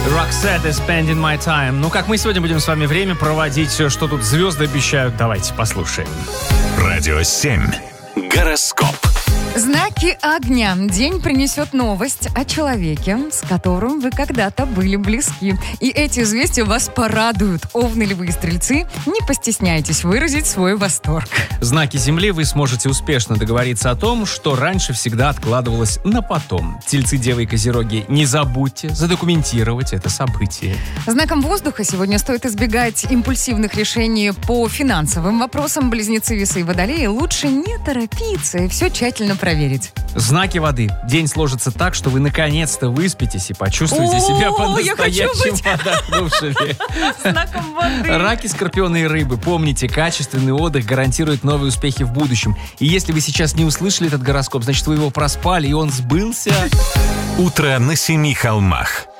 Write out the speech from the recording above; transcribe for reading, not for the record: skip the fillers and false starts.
Roxette и Spending My Time. Ну, как мы сегодня будем с вами время проводить, что тут звезды обещают, давайте послушаем. Радио 7. Гороскоп. Знаки огня. День принесет новость о человеке, с которым вы когда-то были близки. И эти известия вас порадуют. Овны, львы и стрельцы, не постесняйтесь выразить свой восторг. Знаки Земли, вы сможете успешно договориться о том, что раньше всегда откладывалось на потом. Тельцы, девы и козероги, не забудьте задокументировать это событие. Знаком воздуха сегодня стоит избегать импульсивных решений по финансовым вопросам. Близнецы, весы и водолеи, лучше не торопиться и все тщательно проверить. Знаки воды. День сложится так, что вы наконец-то выспитесь и почувствуете себя по-настоящему отдохнувшими. Знаком воды. Раки, скорпионы и рыбы. Помните, качественный отдых гарантирует новые успехи в будущем. И если вы сейчас не услышали этот гороскоп, значит, вы его проспали, и он сбылся. Утро на 7 холмах.